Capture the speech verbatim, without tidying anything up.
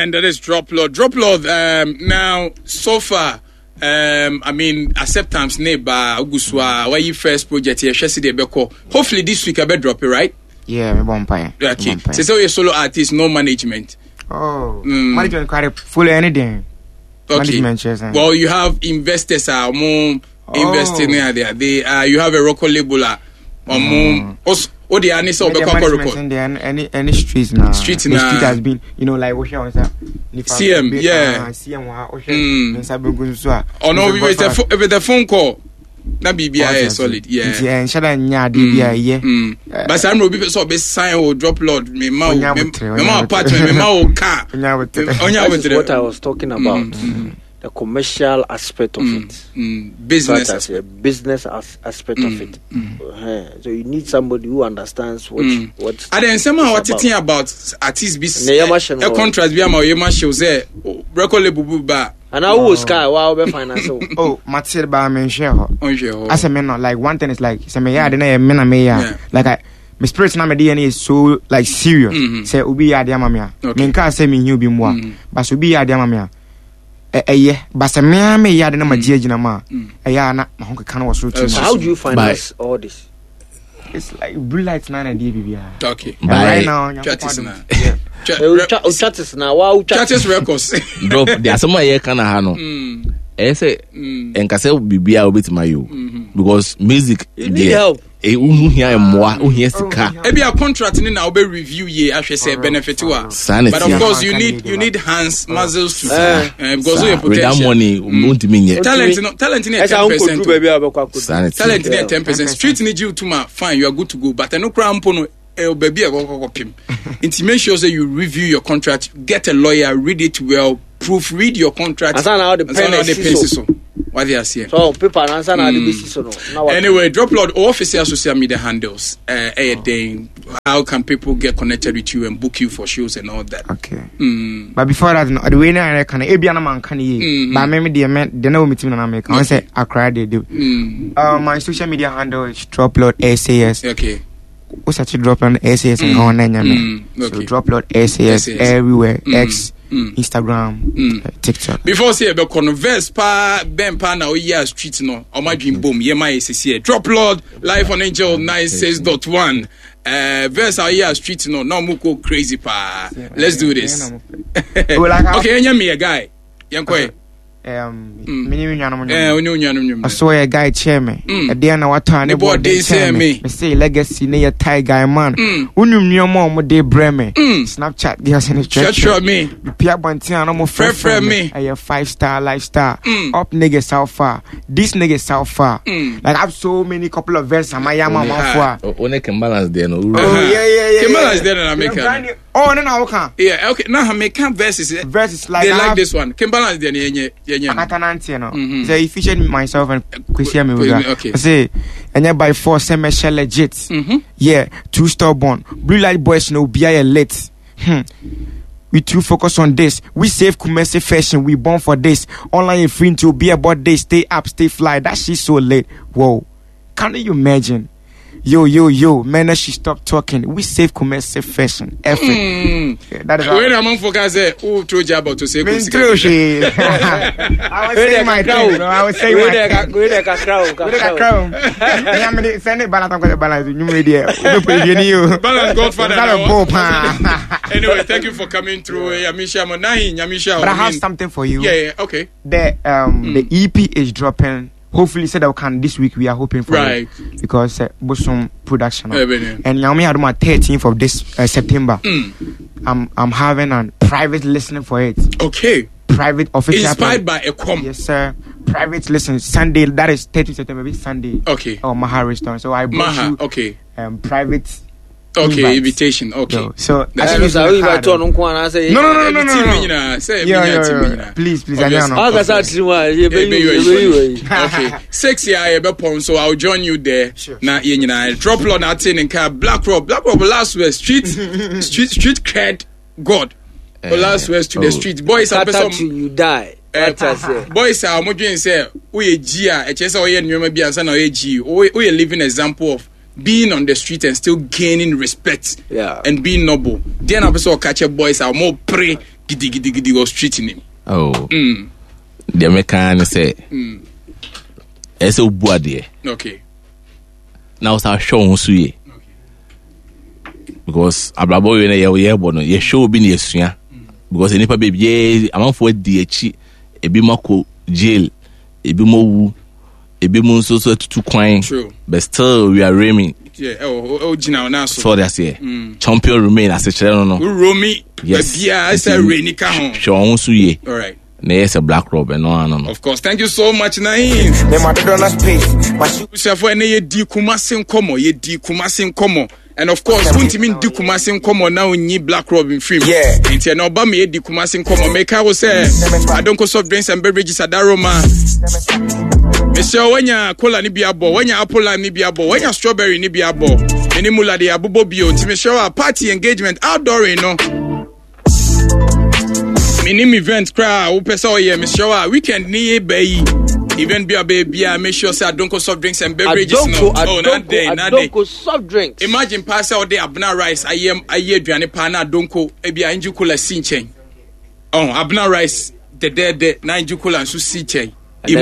and that is Dropload. Dropload. Um, now, so far, um, I mean, acceptance neighbor Auguswa. Why you first project here? Hopefully this week I better drop it, right? Yeah, me bumpire. Okay. So, so you're solo artist, no management. Oh, mm. management quite full anything. Okay. Management. Well, you have investors are more oh. investing there. They uh, you have a record label or more. Also, what the any so record. Any any streets now. Streets now. The street has been, you know, like what you say. C M, yeah. C M, what you say. Oh no, we with the with the phone call. Na B B I is solid, yeah. Yeah, and shada nya D B I, yeah. But some be so be sign or Dropload me ma me ma apartment me ma car. That's what I was talking about. The commercial aspect of mm. it, mm. business, as a business as aspect mm. of it. Mm. Uh, so you need somebody who understands what mm. what. And then somehow what you think about artist business, a contract be am or you show say record label ba. And how was Sky? Wow, be finance. Oh, Matilda ba men share her. As a man, like one thing is like say me ya, then me na me ya. Like I. My spirit na my D N A is so like serious. Mm-hmm. Say ubi ya dia mamia. Me nka say me hu bi mo a. But ubi ya dia mamia. Eh eh but say me me ya de na magie gina ma. Eh ya na ma ho keka na was so too. How do you finance all this? It's like blue lights na na D B B. Okay. Right now, chat is na. Chat is na. Wow, chat is records. Drop there some here kana ha no. Eh say enkase bibia obetima yo because music need help. Eh unu hia emwa, unu hia sika. E be a contract ni na obe review ye ahwe say benefit wa. But of course you need you need hands muscles to uh, because of your potential. With that money untimi nye. Talent no talent ni ten percent. Talent ni ten percent. Street ni you to ma fine you are good to go but no cram po no e baby e go go pim. Make sure say you review your contract, get a lawyer, read it well, proofread your contract. And now the pen what they are saying. So people answer now the business no. Anyway, Dropload official social media handles. Uh, uh, then how can people get connected with you and book you for shows and all that? Okay. Mm. But before that, no, the way now I can e bia na man can ye. But me me the men they know me team na make. I say Accra they do. Mm. Uh, my social media handle is Dropload S A S. Okay. What's actually Dropload S A S and on name. So Dropload S A S everywhere. Mm. X. Mm. Instagram, mm. uh, TikTok. Before say be converse pa ben pa na oya street no o ma dream boom ye ma yesi Dropload live on Angel ninety-six point one. Uh verse oya street no no mo go crazy pa. Let's do this. Okay, enya me a guy. Yankoi. Um mini mi nyano mo. Eh onyu nyano nyum. I saw a guy chairman. E dey na what time e board dey say me. Me say legacy na your tie guy man. Unum nyoma mo dey breme. Snapchat dey say church. Church me. Pia Bantian no mo friend me. A five star lifestyle. Up nigga so far. This nigga so far. Like I have so many couple of verses am I am man for. One can balance there no. Oh yeah yeah yeah. Can balance there na make. Oh no no okay. Yeah, okay. Now make verses. Verses like they like this one. Can balance there nye. Akatananti no. So he featured myself and Kwesi Amiruga. Okay. I say, and yeah, by four semester legit. Mm-hmm. Yeah, two stubborn. Blue light boys no be a late. Hmm. We too focus on this. We save Kumasi fashion. We born for this. Online free to be about this. Stay up, stay fly. That shit so late. Whoa. Can you imagine? Yo, yo, yo, man, she stop talking. We save commercial fashion. Effort. Mm. Yeah, that is when I'm focused, say, oh, true job to say, I was saying my thing, I was saying my thing. Go there, go there, go there, go there. Send it, balance, I'm going to balance. You made it. Balance, Godfather. Anyway, thank you for coming through. Yamisha, Monahi, Yamisha. But I have something for you. Yeah, yeah, okay. The um mm. the E P is dropping. Hopefully, said that we can this week. We are hoping for right it because uh, Bosom production yeah, yeah. and Yami had my thirteenth of this uh, September. Mm. I'm I'm having a private listening for it. Okay. Private official. Inspired by a com. Yes, sir. Private listen Sunday. That is thirteenth September. It's Sunday. Okay. Oh, Maha Restaurant. So I brought Maha. you. Okay. Um, private. Okay, invites. Invitation. Okay. So, so I use the card. No, no, no, no, no, no, no, no. Say, yeah, yeah, yeah. Please, please. I know. I got that. Okay. Six year I be so I'll join you there. Sure. Now, you know, drop load that thing in car. Black Rob, Black Rob last west street, street, street cred. God, uh, last west to oh. the street. Boys are some. You die. Uh, boys are more doing say we a G A. H S O E and you may be answer a G. We we a living example of being on the street and still gaining respect, yeah, and being noble. Then I saw catch boys are more pray gidi gidi gidi was street name. Oh. Mm. The American say. Mm. Ese ubuade. Okay. Now sa show unsuye. Because ablabo we na ye ye bo no ye show bi na yesua. Because enipa baby ye amanfo adi echi ebi mako jail ebi mo wu ebi mo nso so tutu kwan. True. But still we are reigning. Yeah, oh, oh, Gina, now so. So that's here. Champion remain as a channel. No. Romy. Yes. Yeah, I said Rainy Kahon. Show on suye. All right. Yes, a black robe and no, no, no. Of course. Thank you so much, Naim. Usefo ene ye di Kumasi nkomo, ye di Kumasi nkomo. And of course, won't mean di Kumasi nkomo now ni black robe in film. Yeah. Inti na oba me ye di Kumasi nkomo. Make I was say I don't go soft drinks and beverages at Aroma. Mister Wanya cola ni biabo, Wanya apple ni biabo, Wanya strawberry ni biabo. Any mula de abubo bio. Inti me show a party engagement outdoor, you know. Minim event cry upesa oye me show a weekend ni bay event be a baby make sure say Adonko soft drinks and beverages no oh not day not day Adonko soft drinks imagine pass out there abna rice ayem aye aduane pa na Adonko e bia inju cola si nchen oh abna rice the de de na inju cola so si nchen